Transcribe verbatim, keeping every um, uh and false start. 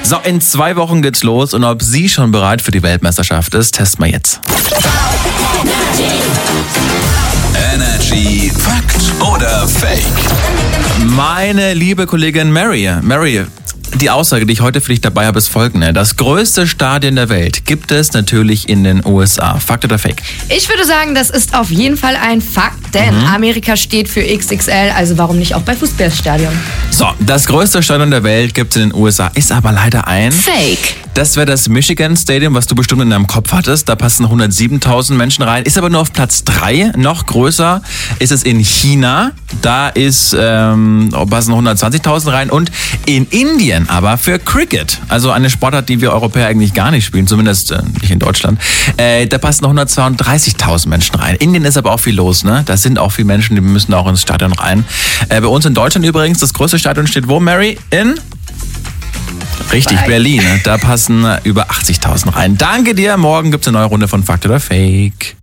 So, in zwei Wochen geht's los und ob sie schon bereit für die Weltmeisterschaft ist, testen wir jetzt. Energy Fakt oder Fake? Meine liebe Kollegin Mary, Mary, die Aussage, die ich heute für dich dabei habe, ist folgende. Das größte Stadion der Welt gibt es natürlich in den U S A. Fakt oder Fake? Ich würde sagen, das ist auf jeden Fall ein Fakt, denn mhm. Amerika steht für X X L, also warum nicht auch bei Fußballstadion? So, das größte Stadion der Welt gibt es in den U S A, ist aber leider ein Fake. Das wäre das Michigan Stadium, was du bestimmt in deinem Kopf hattest. Da passen hundertsiebentausend Menschen rein. Ist aber nur auf Platz drei. Noch größer ist es in China. Da ist, ähm, passen hundertzwanzigtausend rein. Und in Indien aber für Cricket. Also eine Sportart, die wir Europäer eigentlich gar nicht spielen. Zumindest äh, nicht in Deutschland. Äh, da passen hundertzweiunddreißigtausend Menschen rein. Indien ist aber auch viel los, ne? Da sind auch viele Menschen, die müssen auch ins Stadion rein. Äh, bei uns in Deutschland übrigens, das größte Stadion steht wo, Mary? In? Richtig, Berlin. Da passen über achtzigtausend rein. Danke dir. Morgen gibt es eine neue Runde von Fakt oder Fake.